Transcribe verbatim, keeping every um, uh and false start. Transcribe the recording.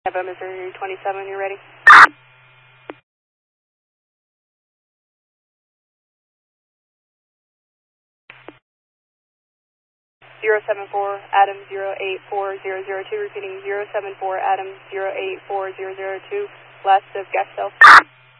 Missouri twenty-seven, you're ready? zero seven four Adam zero eight four zero zero two, repeating zero seven four Adam zero eight four zero zero two, last of gas cell.